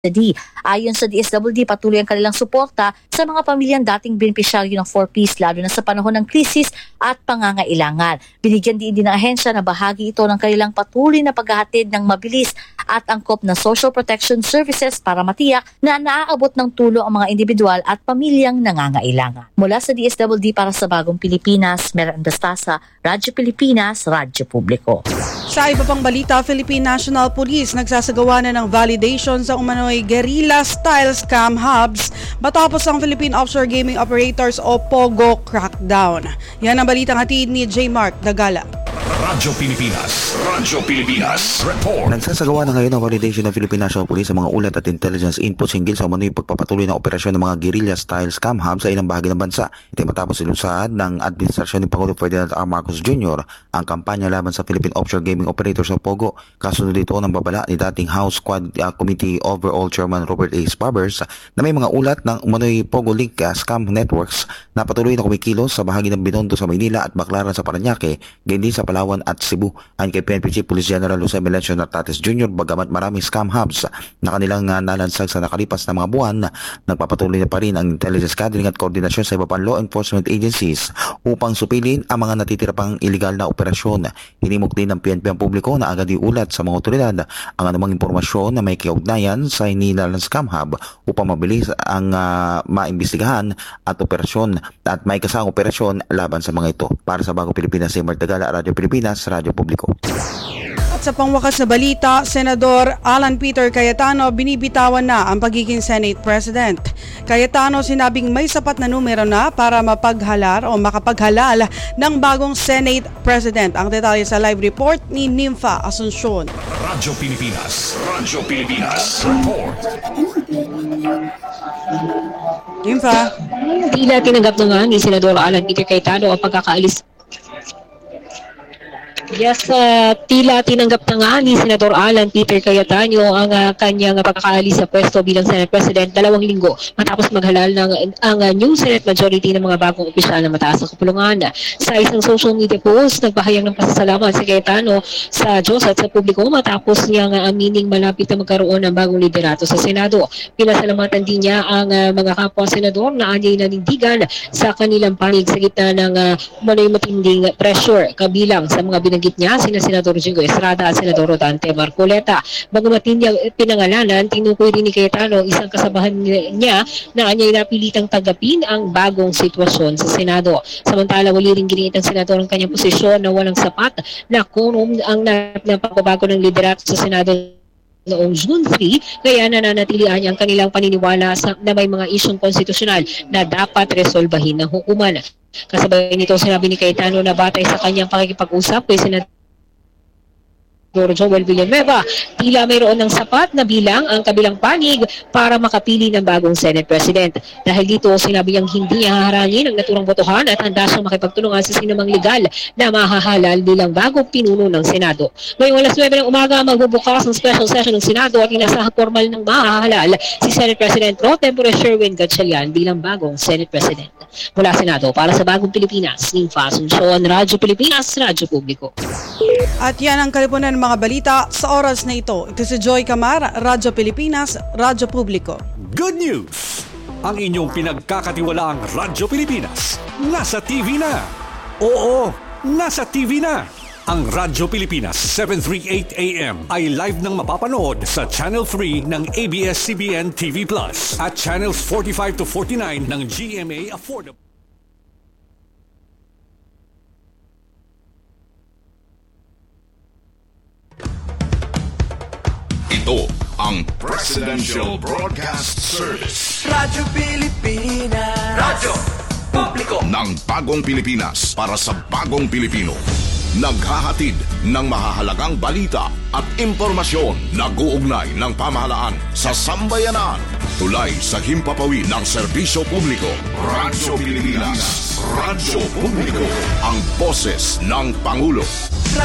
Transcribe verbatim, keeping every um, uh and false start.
D. Ayon sa D S W D, patuloy ang kanilang suporta sa mga pamilyang dating benepisyaryo ng four Ps lalo na sa panahon ng krisis at pangangailangan. Binigyan din din ng ahensya na bahagi ito ng kanilang patuloy na paghahatid ng mabilis at angkop na social protection services para matiyak na naaabot ng tulong ang mga individual at pamilyang nangangailangan. Mula sa D S W D para sa Bagong Pilipinas, Mera Andastasa, Radyo Pilipinas, Radyo Publiko. Sa iba pang balita, Philippine National Police nagsasagawa na ng validation sa umano'y guerrilla-style scam hubs matapos ang Philippine Offshore Gaming Operators o POGO crackdown. Yan ang balitang hatid ni J. Mark Dagala. Radyo Pilipinas, Radyo Pilipinas, report. Nagsasagawa na ngayon ang validation ng Philippine National Police sa mga ulat at intelligence inputs hinggil sa umano'y pagpapatuloy ng operasyon ng mga guerrilla-style scam hubs sa ilang bahagi ng bansa. Ito matapos ilunsad ng administrasyon ni Pangulo Ferdinand R. Marcos Junior ang kampanya laban sa Philippine Offshore Gaming Operators o POGO. Kasunod ito ng babala ni dating House Quad uh, Committee Overall Chairman Robert A. Sparbers na may mga ulat ng umano'y POGO link uh, scam networks na patuloy na kumikilos sa bahagi ng Binondo sa Maynila at Baclaran sa Parañaque, gayon din sa Palawan at Cebu. Ayon kay P N P Chief Police General Jose Melencio Nartates Junior, bagamat maraming scam hubs na kanilang uh, nalansag sa nakalipas na mga buwan, nagpapatuloy na pa rin ang intelligence gathering at koordinasyon sa iba pang law enforcement agencies upang supilin ang mga natitira pang iligal na operasyon. Hinimok din ng P N P ang publiko na agad iulat sa mga otoridad ang anumang impormasyon na may kaugnayan sa inilalang scam hub upang mabilis ang uh, maimbestigahan at operasyon at may kasang operasyon laban sa mga ito. Para sa Bagong Pilipinas, J. Mark Dagala, Radyo Pilipinas, Radyo Publiko. At sa pangwakas na balita, Senador Alan Peter Cayetano binibitawan na ang pagiging Senate President. Cayetano sinabing may sapat na numero na para mapaghalar o makapaghalal ng bagong Senate President. Ang detalye sa live report ni Nympha Asuncion. Radyo Pilipinas, Radyo Pilipinas, report. Nympha. Tila tinanggap na nga ni Senador Alan Peter Cayetano ang pagkakaalis. Yes, uh, tila tinanggap na nga ni Senador Alan Peter Cayetano ang uh, kanyang pagkakaalis sa pwesto bilang Senate President dalawang linggo matapos maghalal ng ang uh, new Senate majority ng mga bagong opisyal na mataas na kapulungan. Sa isang social media post, nagpahayag ng pasasalamat si Cayetano sa Diyos at sa publiko matapos niyang uh, amining malapit na magkaroon ng bagong liderato sa Senado. Pinasalamatan din niya ang uh, mga kapwa senador na anyay nanindigan sa kanilang panig sa gitna ng uh, manoy matinding pressure kabilang sa mga binag niya sina Senador Jingo Estrada at Senador Rodante Marcoleta. Bagamat hindi pinangalanan, tinukoy rin ni Cayetano isang kasabahan niya na anya'y napilitang tanggapin ang bagong sitwasyon sa Senado. Samantala, wali rin giniit ng Senador ang kanyang posisyon na walang sapat na quorum ang napagbabago ng liderato sa Senado noong June three, kaya nananatilian niya ang kanilang paniniwala sa, na may mga isyong konstitusyonal na dapat resolbahin ng hukuman. Kasabay nito, sinabi ni Cayetano na batay sa kanyang pakikipag-usap kay Senador Joel Villanueva, tila mayroon ng sapat na bilang ang kabilang panig para makapili ng bagong Senate President. Dahil dito, sinabi niyang hindi haharangin ang naturang botohan at handa siyang makipagtulungan sa sinumang legal na mahahalal bilang bagong pinuno ng Senado. Ngayong alas nuwebe ng umaga, magbubukas ang special session ng Senado at inasahang formal ng mahahalal si Senate President Pro Tempore Sherwin Gatchalian bilang bagong Senate President. Mula Senado, para sa Bagong Pilipinas, Nympha Asuncion, Radyo Pilipinas, Radyo Publiko. At yan ang kalipunan ng mga balita sa oras na ito. Ito si Joy Camar, Radyo Pilipinas, Radyo Publiko. Good news! Ang inyong pinagkakatiwalaang Radyo Pilipinas nasa T V na. Oo, nasa T V na. Ang Radyo Pilipinas seven thirty-eight A M ay live nang mapapanood sa Channel three ng A B S C B N T V Plus at Channels forty-five to forty-nine ng G M A Affordable. Ito ang Presidential Broadcast Service. Radyo Pilipinas. Radyo Publiko ng Bagong Pilipinas para sa Bagong Pilipino. Naghahatid ng mahahalagang balita at impormasyon na guugnay ng pamahalaan sa sambayanan. Tulay sa himpapawid ng serbisyo publiko. Radyo Pilipinas. Radyo Publiko. Ang boses ng Pangulo.